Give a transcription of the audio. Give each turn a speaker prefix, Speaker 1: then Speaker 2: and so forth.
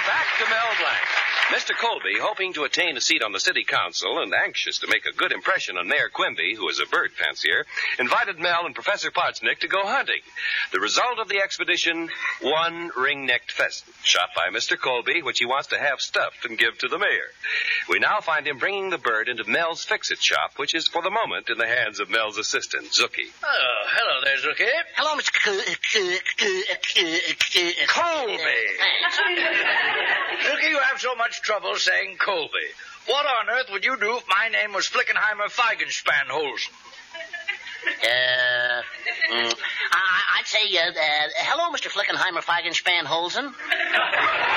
Speaker 1: back to Mel Blanc. Mr. Colby, hoping to attain a seat on the city council and anxious to make a good impression on Mayor Quimby, who is a bird fancier, invited Mel and Professor Potsnick to go hunting. The result of the expedition, one ring-necked pheasant, shot by Mr. Colby, which he wants to have stuffed and give to the mayor. We now find him bringing the bird into Mel's fix-it shop, which is for the moment in the hands of Mel's assistant, Zookie.
Speaker 2: Oh, hello there, Zookie.
Speaker 3: Hello, Mr.
Speaker 2: Colby. Zookie, you have so much trouble saying Colby. What on earth would you do if my name was Flickenheimer Feigenspanholzen?
Speaker 3: I'd say, hello, Mr. Flickenheimer Feigenspanholzen.